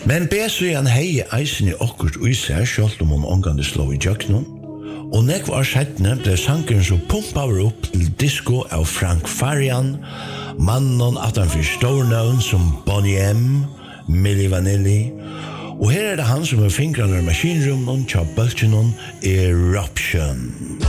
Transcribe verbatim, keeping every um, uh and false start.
Men Besøyan hei eisen i okkurt uiser, sjalt om hun omgående slå i jøknen. Og nekv år settene ble sankeren så pumpet opp til disco av Frank Farian, mannen at han fyrir stornavn som Bonnie M, Milli Vanilli, og her er det han som er fingrene i maskinrummen, tja bøltjen, Eruption.